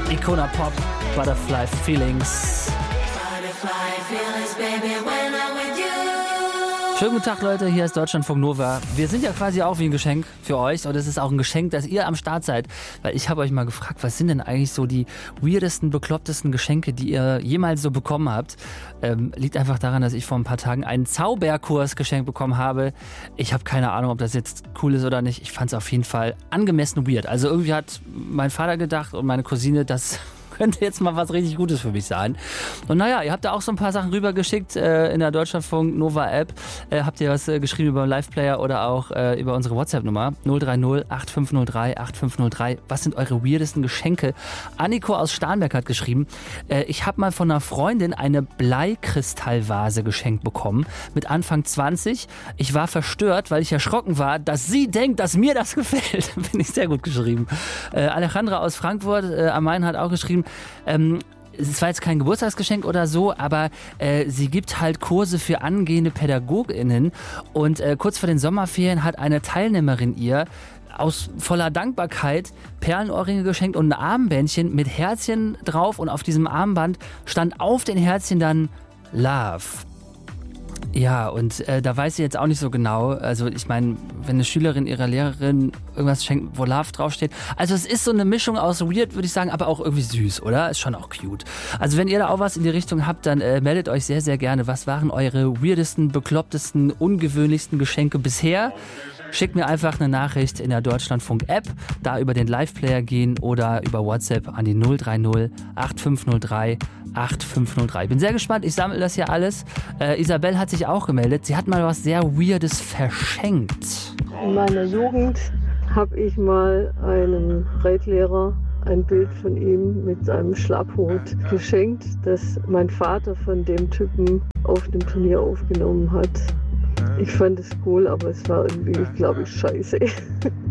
Icona Pop, Butterfly Feelings. Schönen guten Tag, Leute, hier ist Deutschlandfunk Nova. Wir sind ja quasi auch wie ein Geschenk für euch und es ist auch ein Geschenk, dass ihr am Start seid, weil ich habe euch mal gefragt, was sind denn eigentlich so die weirdesten, beklopptesten Geschenke, die ihr jemals so bekommen habt. Liegt einfach daran, dass ich vor ein paar Tagen einen Zauberkurs geschenkt bekommen habe. Ich habe keine Ahnung, ob das jetzt cool ist oder nicht. Ich fand es auf jeden Fall angemessen weird. Also irgendwie hat mein Vater gedacht und meine Cousine, das könnte jetzt mal was richtig Gutes für mich sein. Und naja, ihr habt da auch so ein paar Sachen rübergeschickt in der Deutschlandfunk Nova App. Habt ihr was geschrieben über Live-Player oder auch über unsere WhatsApp-Nummer 030 8503 8503. Was sind eure weirdesten Geschenke? Anniko aus Starnberg hat geschrieben, ich habe mal von einer Freundin eine Bleikristallvase geschenkt bekommen mit Anfang 20. Ich war verstört, weil ich erschrocken war, dass sie denkt, dass mir das gefällt. Finde ich sehr gut geschrieben. Alejandra aus Frankfurt am Main hat auch geschrieben, es war jetzt kein Geburtstagsgeschenk oder so, aber sie gibt halt Kurse für angehende PädagogInnen und kurz vor den Sommerferien hat eine Teilnehmerin ihr aus voller Dankbarkeit Perlenohrringe geschenkt und ein Armbändchen mit Herzchen drauf und auf diesem Armband stand auf den Herzchen dann Love. Ja, und da weiß sie jetzt auch nicht so genau, also ich meine, wenn eine Schülerin ihrer Lehrerin irgendwas schenkt, wo Love draufsteht, also es ist so eine Mischung aus weird, würde ich sagen, aber auch irgendwie süß, oder? Ist schon auch cute. Also wenn ihr da auch was in die Richtung habt, dann meldet euch sehr, sehr gerne. Was waren eure weirdesten, beklopptesten, ungewöhnlichsten Geschenke bisher? Schickt mir einfach eine Nachricht in der Deutschlandfunk-App, da über den Live-Player gehen oder über WhatsApp an die 030 8503 8503. Bin sehr gespannt, ich sammle das hier alles. Isabel hat sich auch gemeldet. Sie hat mal was sehr Weirdes verschenkt. In meiner Jugend habe ich mal einem Reitlehrer ein Bild von ihm mit seinem Schlapphut geschenkt, das mein Vater von dem Typen auf dem Turnier aufgenommen hat. Ich fand es cool, aber es war irgendwie, glaube ich, scheiße.